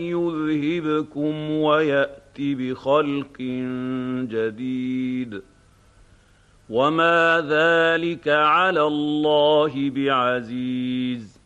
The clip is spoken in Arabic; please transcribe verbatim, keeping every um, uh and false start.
يذهبكم ويأت بخلق جديد وما ذلك على الله بعزيز